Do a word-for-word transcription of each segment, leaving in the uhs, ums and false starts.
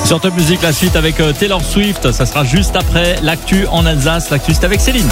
Sur Top Music, la suite avec Taylor Swift. Ça sera juste après l'actu en Alsace. L'actu, c'est avec Céline.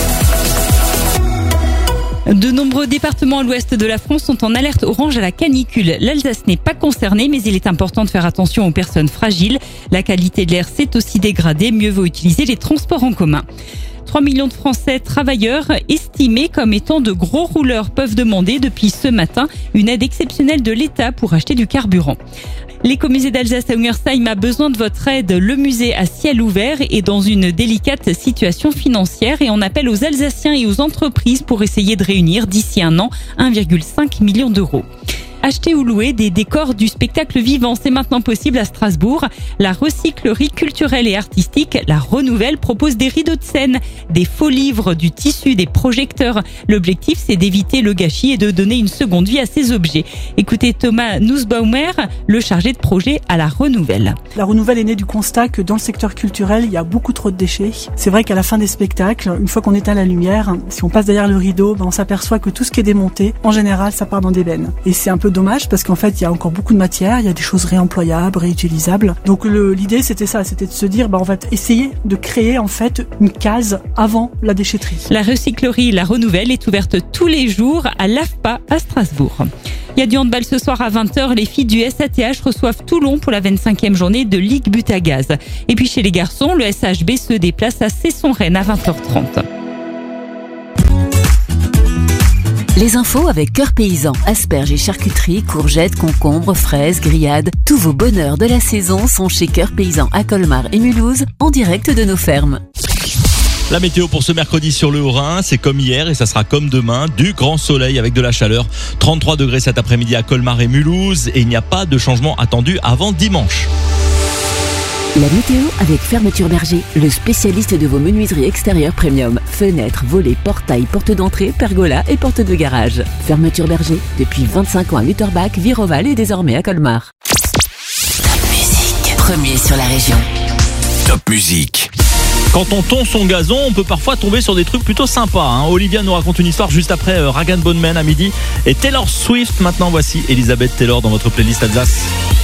De nombreux départements à l'ouest de la France sont en alerte orange à la canicule. L'Alsace n'est pas concernée, mais il est important de faire attention aux personnes fragiles. La qualité de l'air s'est aussi dégradée. Mieux vaut utiliser les transports en commun. trois millions de Français travailleurs estimés comme étant de gros rouleurs peuvent demander depuis ce matin une aide exceptionnelle de l'État pour acheter du carburant. L'écomusée d'Alsace à Ungersheim a besoin de votre aide. Le musée à ciel ouvert est dans une délicate situation financière et on appelle aux Alsaciens et aux entreprises pour essayer de réunir d'ici un an un virgule cinq million d'euros. Acheter ou louer des décors du spectacle vivant, c'est maintenant possible à Strasbourg. La recyclerie culturelle et artistique, la Renouvelle, propose des rideaux de scène, des faux livres, du tissu, des projecteurs. L'objectif, c'est d'éviter le gâchis et de donner une seconde vie à ces objets. Écoutez Thomas Nussbaumer, le chargé de projet à la Renouvelle. La Renouvelle est née du constat que dans le secteur culturel, il y a beaucoup trop de déchets. C'est vrai qu'à la fin des spectacles, une fois qu'on éteint la lumière, si on passe derrière le rideau, ben on s'aperçoit que tout ce qui est démonté, en général, ça part dans des bennes. Et c'est un peu dommage parce qu'en fait il y a encore beaucoup de matière, il y a des choses réemployables, réutilisables. Donc le, l'idée c'était ça, c'était de se dire bah on va essayer de créer en fait une case avant la déchetterie. La recyclerie La Renouvelle est ouverte tous les jours à l'A F P A à Strasbourg. Il y a du handball ce soir à vingt heures. Les filles du S A T H reçoivent Toulon pour la vingt-cinquième journée de Ligue But à Gaz. Et puis chez les garçons, le S H B se déplace à Cesson-Rennes à vingt heures trente. Les infos avec Cœur Paysan, asperges et charcuterie, courgettes, concombres, fraises, grillades. Tous vos bonheurs de la saison sont chez Cœur Paysan à Colmar et Mulhouse, en direct de nos fermes. La météo pour ce mercredi sur le Haut-Rhin, c'est comme hier et ça sera comme demain, du grand soleil avec de la chaleur. trente-trois degrés cet après-midi à Colmar et Mulhouse et il n'y a pas de changement attendu avant dimanche. La météo avec Fermeture Berger, le spécialiste de vos menuiseries extérieures premium. Fenêtres, volets, portails, portes d'entrée, pergolas et portes de garage. Fermeture Berger, depuis vingt-cinq ans à Lutterbach, Viroval et désormais à Colmar. Top Music, premier sur la région. Top Music. Quand on tond son gazon, on peut parfois tomber sur des trucs plutôt sympas. Hein. Olivia nous raconte une histoire juste après euh, Rag and Bone Man à midi et Taylor Swift. Maintenant, voici Elizabeth Taylor dans votre playlist Alsace.